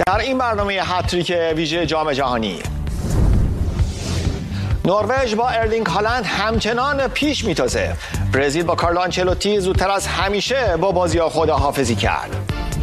در این برنامه هتریک ویژه جام جهانی، نروژ با ارلینگ هالند همچنان پیش میتازه. برزیل با کارلو آنچلوتی زودتر از همیشه با بازی‌ها خداحافظی کرد.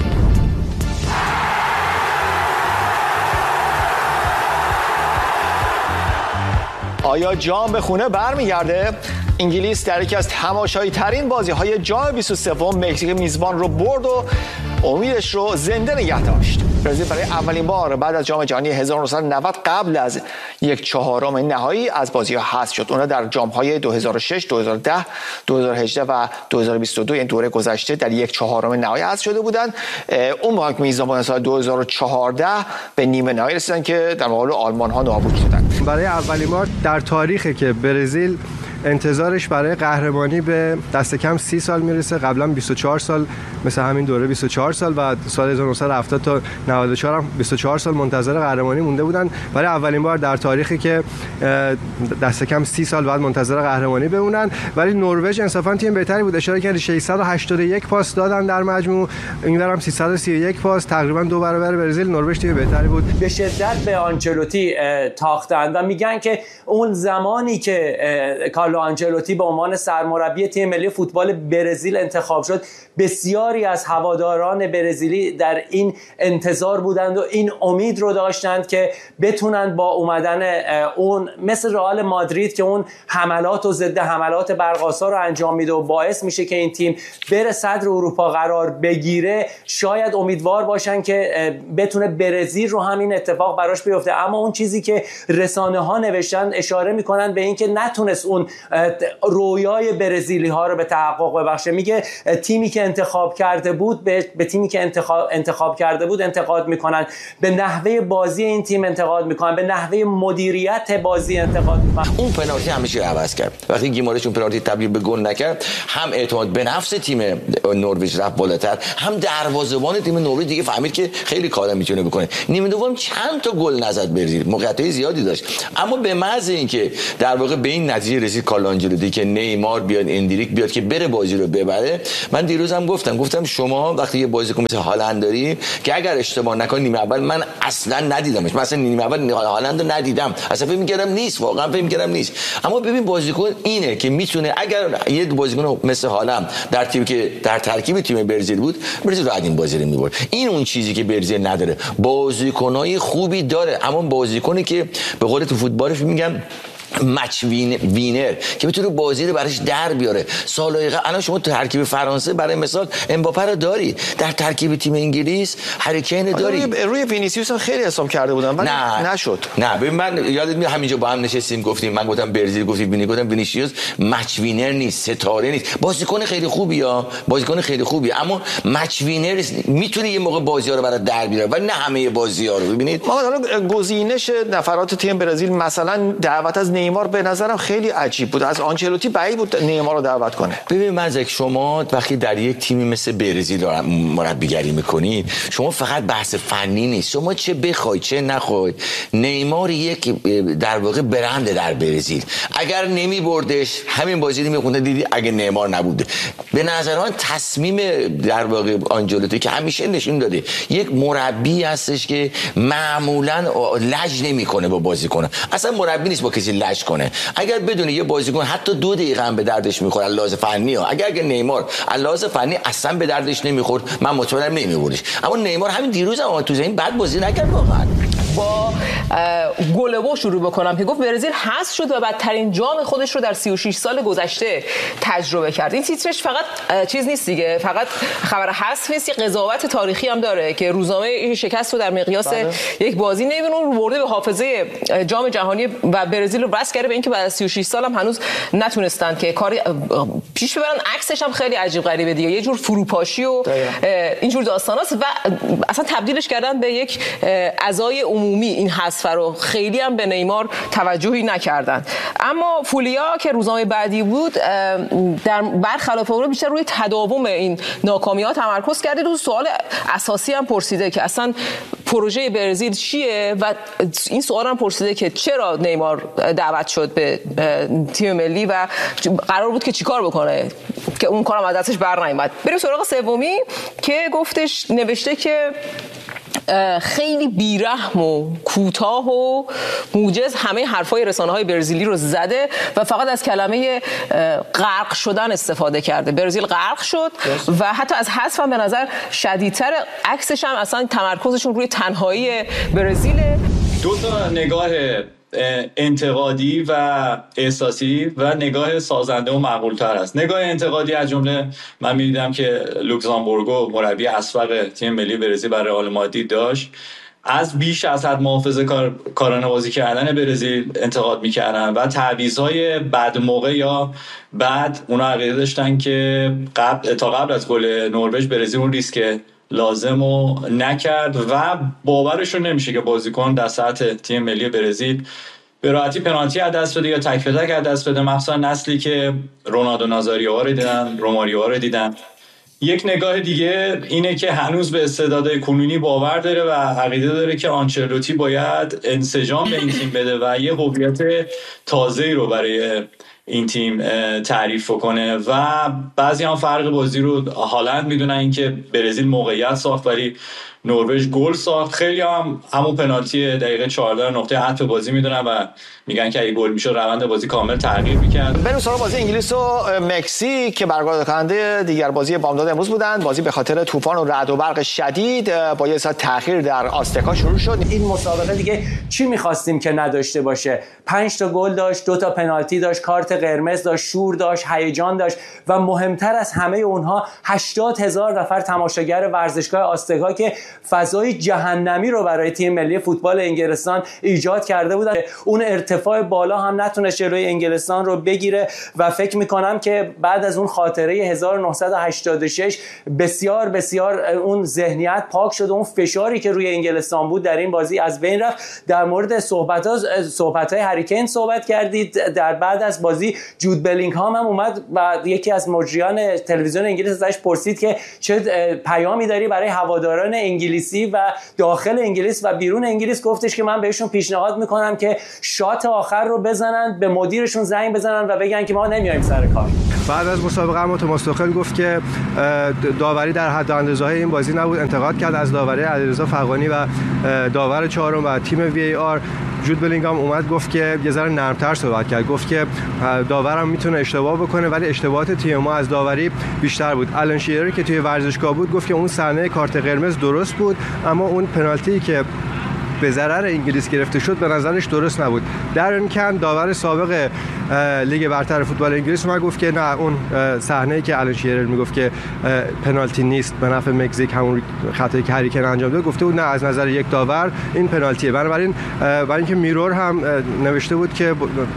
آیا جام به خونه برمیگرده؟ انگلیس در یکی از تماشایی ترین بازی‌های جام 23 مکزیک میزبان رو برد و امیدش رو زنده نگه داشت. برزیل برای اولین بار بعد از جام جهانی 1990 قبل از 1/4 نهایی از بازی‌ها حذف شد. اونا در جام‌های 2006، 2010، 2018 و 2022 این دوره گذشته در 1/4 نهایی حذف شده بودند. اون موقع میزبان سال 2014 به نیمه نهایی رسیدن که در مقابل آلمان‌ها نابود شدند. برای اولین بار در تاریخی که برزیل انتظارش برای قهرمانی به دست کم 30 سال میرسه. قبلا 24 سال مثل همین دوره 24 سال و سال 1970 تا 94 هم 24 سال منتظر قهرمانی مونده بودن. برای اولین بار در تاریخی که دست کم 30 سال بعد منتظر قهرمانی بمونن. ولی نروژ انصافا تیم بهتری بود. اشاره کردی 681 پاس دادن در مجموع، اینورم 331 پاس، تقریبا 2 برابر برزیل. نروژ تیم بهتری بود. به شدت به آنچلوتی تاختند و میگن که اون زمانی که کارلو آنچلوتی به عنوان سرمربی تیم ملی فوتبال برزیل انتخاب شد، بسیاری از هواداران برزیلی در این انتظار بودند و این امید رو داشتند که بتونند با اومدن اون مثل رئال مادرید که اون حملات و ضد حملات برق‌آسا رو انجام میده و باعث میشه که این تیم بره صدر اروپا قرار بگیره، شاید امیدوار باشن که بتونه برزیل رو همین اتفاق براش بیفته. اما اون چیزی که رسانه ها نوشتن اشاره میکنن به این که نتونست اون رویای برزیلی ها رو به تحقق ببخشه. میگه تیمی که انتخاب کرده بود به تیمی که انتخاب کرده بود انتقاد میکنن، به نحوه بازی این تیم انتقاد میکنن، به نحوه مدیریت بازی انتقاد میکنن. اون پنالتی همیشه عوض کرد. وقتی گیمارش اون پنالتی تبدیل به گل نکرد، هم اعتماد به نفس تیم نروژ رفت بالاتر، هم دروازه‌بان تیم نروژ دیگه فهمید که خیلی کارا میتونه بکنه. نیمه دوم چند تا گل نزد برزیل، موقعیت‌های زیادی داشت، اما به محض اینکه در واقع به این نتیجه رسید کارلو آنچلوتی که نیمار بیاد، اندریک بیاد که بره بازی رو ببره. من دیروزم گفتم شما وقتی یه بازیکن مثل هالند داری که اگر اشتباه نکنی نیمه اول من اصلا ندیدمش، مثلا نیمه اول هالند رو ندیدم، اصلا فکر می‌کردم نیست، واقعا فکر می‌کردم نیست. اما ببین بازیکن اینه که میتونه اگر یه بازیکن مثل هالند در ترکیب تیم برزیل بود، برزیل راحت این بازی رو می‌برد. این اون چیزی که برزیل نداره، بازیکن‌های خوبی داره، اما بازیکنی که به قول تو فوتبالش میگن مچ وینر که بتونه بازی رو براش در بیاره. سالهای قبل الان شما تو ترکیب فرانسه برای مثال امباپه رو داری، در ترکیب تیم انگلیس هری کین داری. روی وینیسیوس خیلی حساب کرده بودن ولی نشد. نه ببین من یادت میاد همینجا با هم نشستیم گفتیم، من گفتم برزیل، گفتی وینیسیوس مچ وینر نیست، ستاره نیست، بازیکن خیلی خوبیه اما مچ وینر نیست. میتونه یه موقع بازی‌ها رو برای در بیاره ولی نه همه بازی‌ها رو. ببینید ما حالا گزینش نفرات تیم برزیل، مثلا دعوت از نیمار به نظرم خیلی عجیب بود. از آنچلوتی بعید بود نیمار رو دعوت کنه. ببین مزک، شما وقتی در یک تیمی مثل برزیل مربیگری میکنید، شما فقط بحث فنی نیست، شما چه بخوای چه نخوای، نیمار یک در واقع برند در برزیل. اگر نمیبردش همین بازی نمیخونده، دیدی اگه نیمار نبوده. به نظر من تصمیم در واقع آنچلوتی که همیشه نشون داده یک مربی هستش که معمولا لج نمیکنه با بازیکن، اصلا مربی نیست با کسی لج کنه. اگر بدونه یه بازیکن حتی 2 دقیقه هم به دردش میخوره لحاظ فنی اگر نیمار لحاظ فنی اصلا به دردش نمیخورد، من مطمئنم نمیبردش. اما نیمار همین دیروز هم تو زمین بد بازی نکرد. واقعا با گلبو شروع بکنم که گفت برزیل حذف شد و بدترین جام خودش رو در 36 سال گذشته تجربه کرد. این تیترش فقط چیز نیست دیگه، فقط خبر حذف نیست، قضاوت تاریخی هم داره که روزنامه این شکست رو در مقیاس یک بازی نمیبینه، برده به حافظه جام جهانی و برزیل رو بس کرده به اینکه بعد از 36 سال هم هنوز نتونستن که کاری پیش ببرن. عکسش هم خیلی عجیب غریبه دیگه، یه جور فروپاشی و اینجور داستاناست و اصلا تبدیلش کردن به یک عزای عمومی. این حذف رو خیلی هم به نیمار توجهی نکردن. اما فولیا که روزنامه بعدی بود در برخلاف اون بیشتر روی تداوم این ناکامی‌ها تمرکز کرده. دو سوال اساسی هم پرسیده که اصلا پروژه برزیل چیه و این سوال هم پرسیده که چرا نیمار دعوت شد به تیم ملی و قرار بود که چیکار بکنه که اون کارم از دستش بر نیامد. بریم سراغ سومی که گفتش نوشته که خیلی بیرحم و کوتاه و موجز همه حرفای رسانه‌های برزیلی رو زده و فقط از کلمه غرق شدن استفاده کرده. برزیل غرق شد و حتی از حذف هم به نظر شدیدتر. عکسش هم اصلا تمرکزشون روی تنهایی برزیله. دو تا نگاه انتقادی و احساسی و نگاه سازنده و معقول‌تر است. نگاه انتقادی از جمله من می‌دیدم که لوکزامبورگو مربی اسبق تیم ملی برزیل برای رئال مادرید داشت از بیش از حد محافظه‌کارانه بازی کردن برزیل انتقاد می‌کردن و تعویض‌های بعد موقع یا بعد اونا عقیده داشتن که تا قبل از گل نروژ برزیل اون ریسک لازمو نکرد و باورشون نمیشه که بازیکن در سطح تیم ملی برزیل به راحتی پنالتی از دست بده یا تک به تک از دست بده، مخصوصا نسلی که رونالدو نازاریوها رو دیدن، روماریوها رو دیدن. یک نگاه دیگه اینه که هنوز به استعدادهای کنونی باور داره و عقیده داره که آنچلوتی باید انسجام به این تیم بده و یه هویت تازه‌ای رو برای این تیم تعریف کنه و بعضی هم فرق بازی رو هالند میدونن اینکه برزیل موقعیت ساخت ولی نروژ گل ساخت. خیلی هم همون پنالتی دقیقه 14 نقطه عطف بازی میدونن و میگن که اگه گل میشد روند بازی کامل تغییر میکرد. بریم سراغ بازی انگلیس و مکزیک که برگزار کننده دیگر بازی بامداد امروز بودند. بازی به خاطر طوفان و رعد و برق شدید با یه ساعت تأخیر در آزتکا شروع شد. این مسابقه دیگه چی می‌خواستیم که نداشته باشه؟ 5 تا گل داشت، 2 تا پنالتی داشت، کارت قرمز داشت، شور داشت، هیجان داشت و مهمتر از همه اونها 80,000 نفر تماشاگر ورزشگاه آزتکا که فضای جهنمی رو برای تیم ملی فوتبال انگلستان ایجاد کرده بودن. اون ارتفاع بالا هم نتونست جلوی انگلستان رو بگیره و فکر میکنم که بعد از اون خاطره 1986 بسیار بسیار اون ذهنیت پاک شد. اون فشاری که روی انگلستان بود در این بازی از بین رفت. در مورد صحبت‌های هری کین صحبت کردید. در بعد از بازی جود بلینگهام هم اومد و یکی از مجریان تلویزیون انگلیس ازش پرسید که چه پیامی داری برای هواداران انگلیسی و داخل انگلیس و بیرون انگلیس. گفتش که من بهشون پیشنهاد میکنم که شات آخر رو بزنن، به مدیرشون زنگ بزنن و بگن که ما نمیایم سر کار. بعد از مسابقه هم توماس توخل گفت که داوری در حد و اندازه‌های این بازی نبود. انتقاد کرد از داوری علیرضا فغانی و داور چهارم و تیم وی ای آر. جود بلینگهام اومد گفت که یه ذره نرمتر صحبت کرد، گفت که داورم میتونه اشتباه بکنه ولی اشتباهات تیم ما از داوری بیشتر بود. آلن شیرر که توی ورزشگاه بود گفت که اون صحنه کارت قرمز درست بود اما اون پنالتی که به ضرر انگلیس گرفته شد به نظرش درست نبود. در این کن داور سابق لیگ برتر فوتبال انگلیس ما گفت که نه، اون صحنه‌ای که آلن شیرر میگفت که پنالتی نیست به نفع مکزیک، همون خطایی که هری کین انجام داد، گفته بود نه، از نظر یک داور این پنالتیه. بنابراین برای اینکه میرور هم نوشته بود که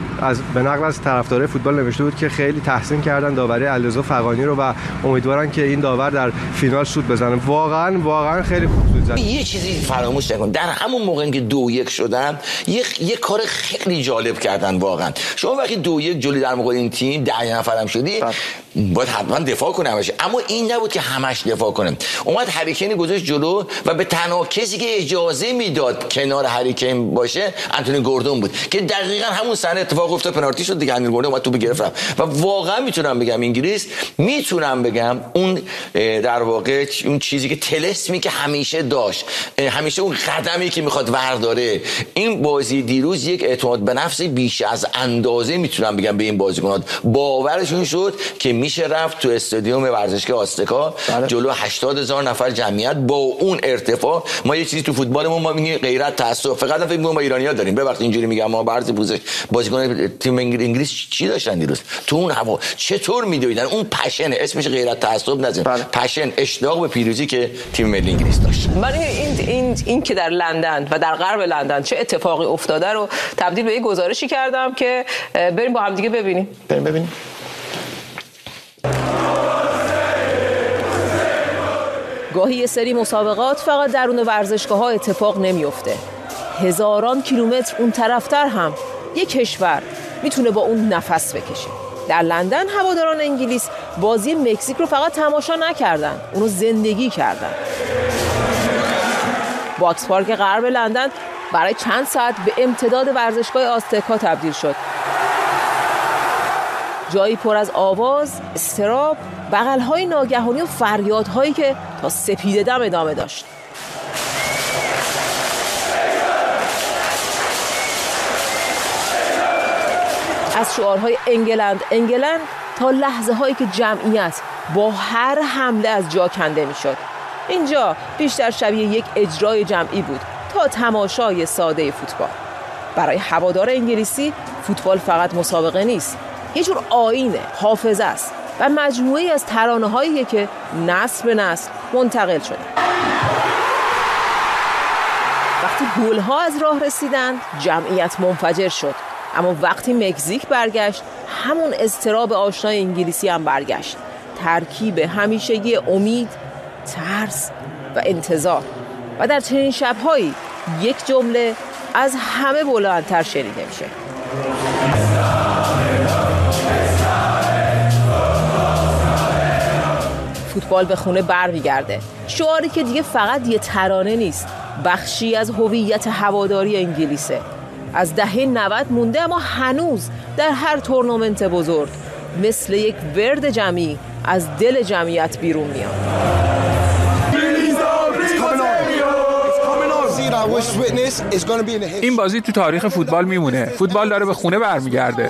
به نقل از طرفدارای فوتبال نوشته بود که خیلی تحسین کردن داوری علیرضا فغانی رو و امیدوارن که این داور در فینال سود بزنه. واقعا خیلی خوب سود زد. یه چیزی فراموش نکن، در همون موقعی که 2-1 شدن یه کار خیلی جالب کردن واقعا. شما وقتی 2-1 جلوی در موقع این تیم 10 نفرم شدی باید حتما دفاع کنه همش، اما این نبود که همش دفاع کنه. اومد هری کین گذاشت جلو و به تنها کسی که اجازه میداد کنار هری کین باشه انتونی گوردون بود که دقیقاً همون صحنه اتفاق افتاد، پنالتی شد دیگه. انتونی گوردون اومد توپ گرفت و واقعا میتونم بگم انگلیس، میتونم بگم اون در واقع اون چیزی که طلسمی که همیشه داشت، همیشه اون قدمی که میخواد ورداره، این بازی دیروز یک اعتماد به نفس بیش از اندازه میتونم بگم به این بازیکنات باورشون شد که میشه رفت تو استادیوم ورزشگاه آزتکا جلو 80,000 نفر جمعیت با اون ارتفاع. ما یه چیزی تو فوتبالمون ما میگیم غیرت، تعصب، فقط فکر می‌کنم ما ایرانی‌ها داریم. ببخشید اینجوری میگم، ما برز پوزش بازیکن تیم انگلیس چی داشتن دیروز تو اون هوا، چطور میدویدن، اون پشن، اسمش غیرت تعصب نزن، پشن، اشتیاق به پیروزی که تیم ملی انگلیس داشت. من این که در لندن و در غرب لندن چه اتفاقی افتاده رو تبدیل به یک گزارشی کردم که بریم با هم دیگه ببینیم. گاهی یه سری مسابقات فقط درون ورزشگاه‌ها اتفاق نمیفته. هزاران کیلومتر اون طرفتر هم یک کشور میتونه با اون نفس بکشه. در لندن هواداران انگلیس بازی مکزیک رو فقط تماشا نکردن، اونو زندگی کردن. باکس پارک غرب لندن برای چند ساعت به امتداد ورزشگاه آزتکا تبدیل شد. جایی پر از آواز، اضطراب، بغل‌های ناگهانی و فریادهایی که تا سپیده دم ادامه داشت. از شعارهای انگلند تا لحظه هایی که جمعیت با هر حمله از جا کنده می شد. اینجا بیشتر شبیه یک اجرای جمعی بود تا تماشای ساده فوتبال. برای هوادار انگلیسی فوتبال فقط مسابقه نیست، یه جور آیینه، حافظه است و مجموعه‌ای از ترانه‌هایی که نسل به نسل منتقل شده. وقتی گل‌ها از راه رسیدند جمعیت منفجر شد، اما وقتی مکزیک برگشت همون اضطراب آشنای انگلیسی هم برگشت. ترکیب همیشگی امید، ترس و انتظار. و در چنین شب‌هایی یک جمله از همه بلندتر شنیده میشه: فوتبال به خونه برمیگرده. شعاری که دیگه فقط یه ترانه نیست، بخشی از هویت هواداری انگلیسه. از دهه 90 مونده، اما هنوز در هر تورنمنت بزرگ مثل یک ورد جمعی از دل جمعیت بیرون میاد. این بازی تو تاریخ فوتبال میمونه. فوتبال داره به خونه برمیگرده.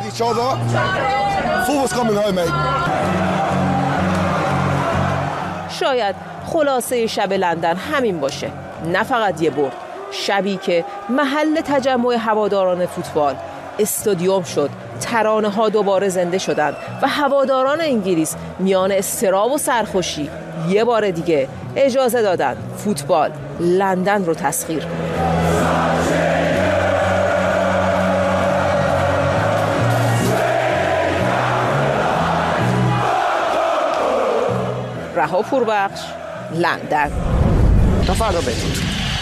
شاید خلاصه شب لندن همین باشه، نه فقط یه برد، شبی که محل تجمع هواداران فوتبال استادیوم شد، ترانه ها دوباره زنده شدند و هواداران انگلیس میان اضطراب و سرخوشی یه بار دیگه اجازه دادن فوتبال لندن رو تسخیر کنه. رها پوربخش، لندن. تا فردا بدرود.